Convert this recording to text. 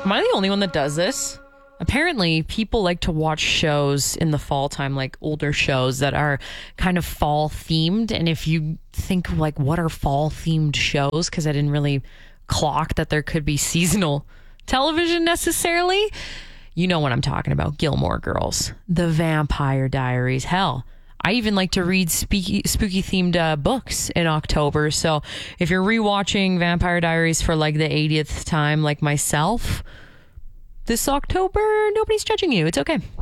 Am I the only one that does this? Apparently, people like to watch shows in the fall time, like older shows that are kind of fall themed. And if you think, like, what are fall themed shows? Because I didn't really clock that there could be seasonal television necessarily. You know what I'm talking about. Gilmore Girls, The Vampire Diaries. Hell, I even like to read spooky themed books in October. So if you're rewatching Vampire Diaries for like the 80th time, like myself, this October, nobody's judging you. It's okay.